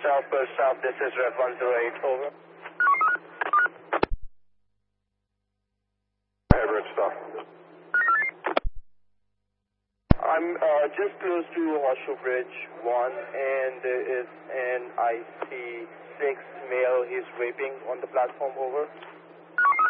South, this is Rev 108, over. Everett, stop. I'm just close to Horseshoe Bridge 1, and there is an IC6 male. He's raping on the platform, over.